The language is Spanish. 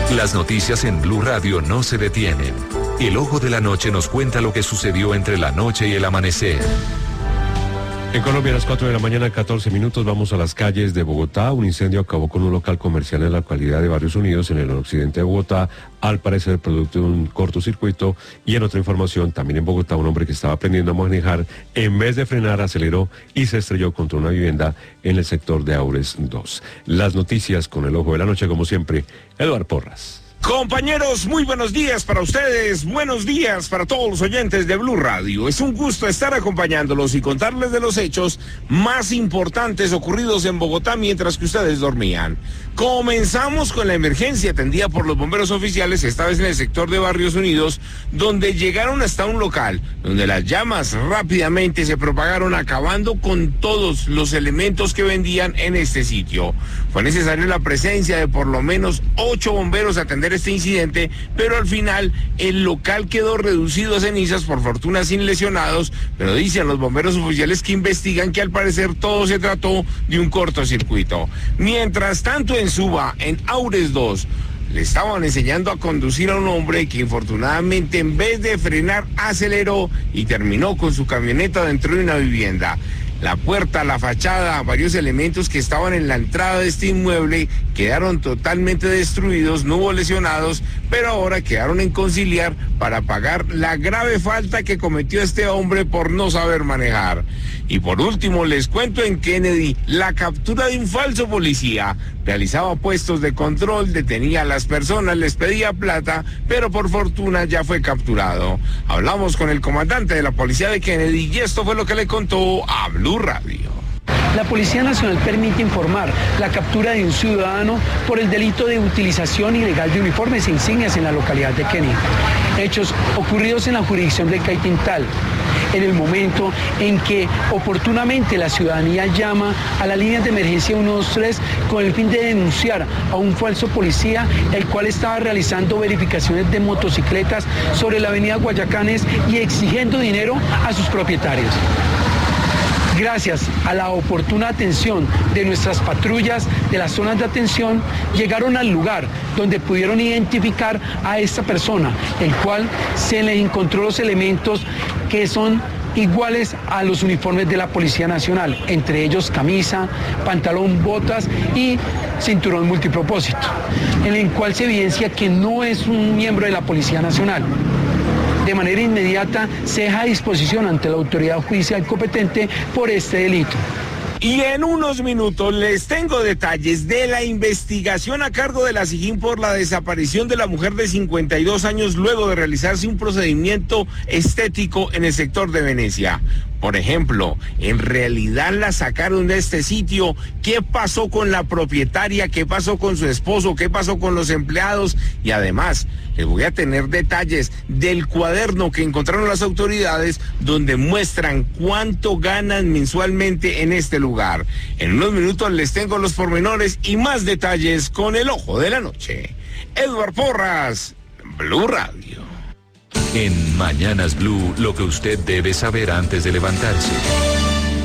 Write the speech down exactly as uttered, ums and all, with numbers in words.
Las noticias en Blue Radio no se detienen. El Ojo de la Noche nos cuenta lo que sucedió entre la noche y el amanecer. En Colombia, a las cuatro de la mañana, catorce minutos, vamos a las calles de Bogotá. Un incendio acabó con un local comercial en la localidad de Barrios Unidos, en el occidente de Bogotá, al parecer producto de un cortocircuito. Y en otra información, también en Bogotá, un hombre que estaba aprendiendo a manejar, en vez de frenar, aceleró y se estrelló contra una vivienda en el sector de Aures dos. Las noticias con el Ojo de la Noche, como siempre, Eduardo Porras. Compañeros, muy buenos días para ustedes, buenos días para todos los oyentes de Blue Radio. Es un gusto estar acompañándolos y contarles de los hechos más importantes ocurridos en Bogotá mientras que ustedes dormían. Comenzamos con la emergencia atendida por los bomberos oficiales, esta vez en el sector de Barrios Unidos, donde llegaron hasta un local, donde las llamas rápidamente se propagaron, acabando con todos los elementos que vendían en este sitio. Fue necesaria la presencia de por lo menos ocho bomberos a atender este incidente, pero al final el local quedó reducido a cenizas, por fortuna sin lesionados, pero dicen los bomberos oficiales que investigan que al parecer todo se trató de un cortocircuito. Mientras tanto, en Suba, en Aures dos, le estaban enseñando a conducir a un hombre que infortunadamente en vez de frenar aceleró y terminó con su camioneta dentro de una vivienda. La puerta, la fachada, varios elementos que estaban en la entrada de este inmueble quedaron totalmente destruidos, no hubo lesionados, pero ahora quedaron en conciliar para pagar la grave falta que cometió este hombre por no saber manejar. Y por último, les cuento en Kennedy, la captura de un falso policía. Realizaba puestos de control, detenía a las personas, les pedía plata, pero por fortuna ya fue capturado. Hablamos con el comandante de la policía de Kennedy y esto fue lo que le contó a Blue Radio. La Policía Nacional permite informar la captura de un ciudadano por el delito de utilización ilegal de uniformes e insignias en la localidad de Kennedy. Hechos ocurridos en la jurisdicción de Caitintal, en el momento en que oportunamente la ciudadanía llama a la línea de emergencia uno dos tres con el fin de denunciar a un falso policía, el cual estaba realizando verificaciones de motocicletas sobre la avenida Guayacanes y exigiendo dinero a sus propietarios. Gracias a la oportuna atención de nuestras patrullas de las zonas de atención, llegaron al lugar donde pudieron identificar a esta persona, el cual se le encontró los elementos que son iguales a los uniformes de la Policía Nacional, entre ellos camisa, pantalón, botas y cinturón multipropósito, en el cual se evidencia que no es un miembro de la Policía Nacional. De manera inmediata se deja a disposición ante la autoridad judicial competente por este delito. Y en unos minutos les tengo detalles de la investigación a cargo de la SIJIN por la desaparición de la mujer de cincuenta y dos años luego de realizarse un procedimiento estético en el sector de Venecia. Por ejemplo, ¿en realidad la sacaron de este sitio? ¿Qué pasó con la propietaria? ¿Qué pasó con su esposo? ¿Qué pasó con los empleados? Y además, les voy a tener detalles del cuaderno que encontraron las autoridades donde muestran cuánto ganan mensualmente en este lugar. En unos minutos les tengo los pormenores y más detalles con el Ojo de la Noche. Eduardo Porras, Blue Radio. En Mañanas Blue, lo que usted debe saber antes de levantarse.